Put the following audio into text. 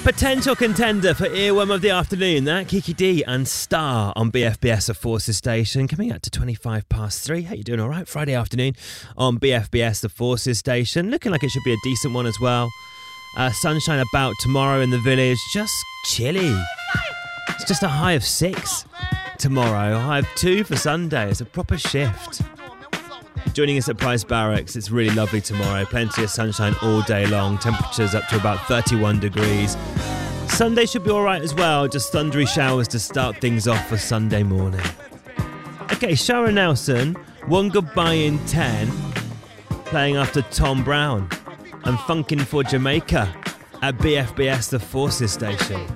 Potential contender for Earworm of the Afternoon, that Kiki D and Star on BFBS, the Forces Station, coming out to 3:25. How you doing? All right, Friday afternoon on BFBS, the Forces Station, looking like it should be a decent one as well. Sunshine about tomorrow in the village, just chilly. It's just a high of 6 tomorrow, a high of 2 for Sunday. It's a proper shift. Joining us at Price Barracks, it's really lovely tomorrow. Plenty of sunshine all day long. Temperatures up to about 31 degrees. Sunday should be all right as well. Just thundery showers to start things off for Sunday morning. Okay, Shara Nelson, One Goodbye in 10, playing after Tom Brown and Funkin' for Jamaica at BFBS, the Forces Station.